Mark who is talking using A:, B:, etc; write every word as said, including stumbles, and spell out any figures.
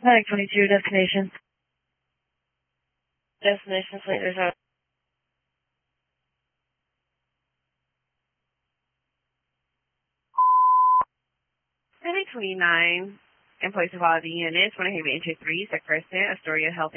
A: Medic twenty-two, destination.
B: Destination Saint Louis. Medic twenty-nine, employees of all the units, want to have entry three, Sector Astoria Health